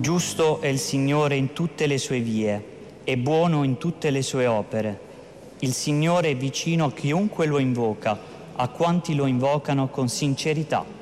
Giusto è il Signore in tutte le sue vie e buono in tutte le sue opere. Il Signore è vicino a chiunque lo invoca, a quanti lo invocano con sincerità.